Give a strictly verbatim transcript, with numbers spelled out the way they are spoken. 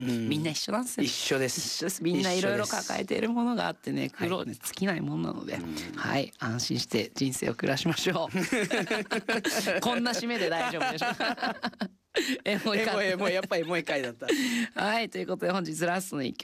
うんみんな一緒なんですよ。 一緒で一す。 緒です。みんないろいろ一緒です抱えているものがあってね、苦労に尽きないもんなので、はい、安心して人生を暮らしましょう。こんな締めで大丈夫でしょうか。えもう一えもう回えもうやっぱりもう一回だった。 はい、ということで本日ラストの一曲